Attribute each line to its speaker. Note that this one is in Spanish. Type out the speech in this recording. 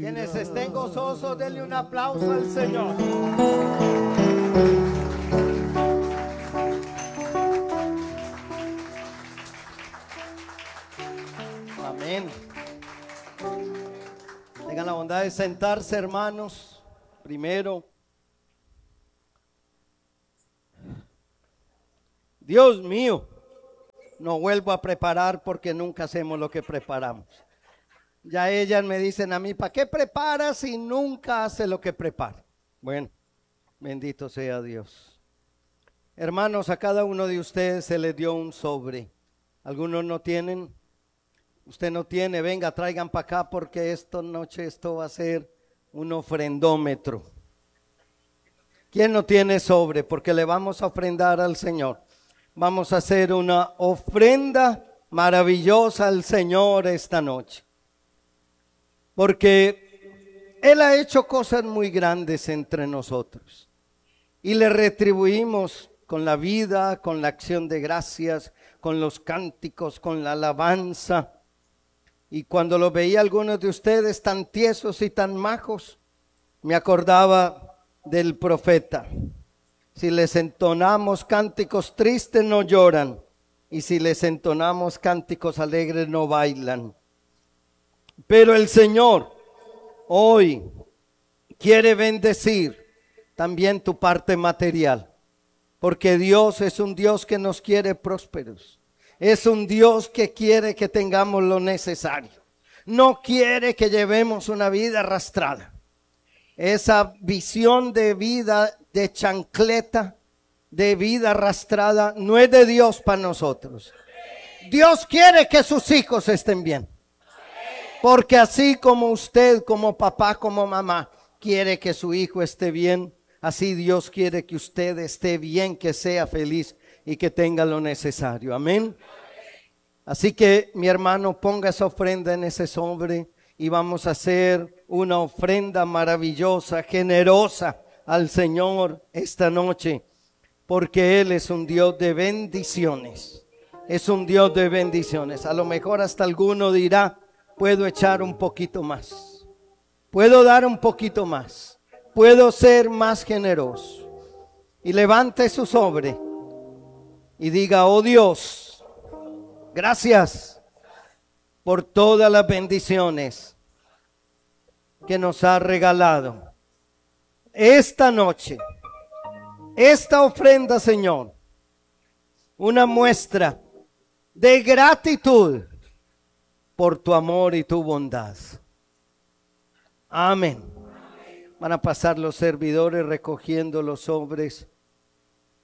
Speaker 1: Quienes estén gozosos, denle un aplauso al Señor. Amén. Tengan la bondad de sentarse, hermanos. Primero, Dios mío, no vuelvo a preparar porque nunca hacemos lo que preparamos. Ya ellas me dicen a mí, ¿para qué preparas si nunca hace lo que prepara? Bueno, bendito sea Dios. Hermanos, a cada uno de ustedes se les dio un sobre. ¿Algunos no tienen? Usted no tiene, venga, traigan para acá porque esta noche esto va a ser un ofrendómetro. ¿Quién no tiene sobre? Porque le vamos a ofrendar al Señor. Vamos a hacer una ofrenda maravillosa al Señor esta noche. Porque Él ha hecho cosas muy grandes entre nosotros. Y le retribuimos con la vida, con la acción de gracias, con los cánticos, con la alabanza. Y cuando lo veía algunos de ustedes tan tiesos y tan majos, me acordaba del profeta. Si les entonamos cánticos tristes no lloran, y si les entonamos cánticos alegres no bailan. Pero el Señor hoy quiere bendecir también tu parte material, porque Dios es un Dios que nos quiere prósperos. Es un Dios que quiere que tengamos lo necesario. No quiere que llevemos una vida arrastrada. Esa visión de vida de chancleta, de vida arrastrada, no es de Dios para nosotros. Dios quiere que sus hijos estén bien. Porque así como usted, como papá, como mamá, quiere que su hijo esté bien, así Dios quiere que usted esté bien, que sea feliz y que tenga lo necesario. Amén. Así que mi hermano, ponga esa ofrenda en ese sobre y vamos a hacer una ofrenda maravillosa, generosa al Señor esta noche, porque Él es un Dios de bendiciones. Es un Dios de bendiciones. A lo mejor hasta alguno dirá, puedo echar un poquito más, puedo dar un poquito más, puedo ser más generoso. Y levante su sobre y diga, oh Dios, gracias por todas las bendiciones que nos ha regalado esta noche. Esta ofrenda, Señor, una muestra de gratitud por tu amor y tu bondad. Amén. Van a pasar los servidores recogiendo los sobres.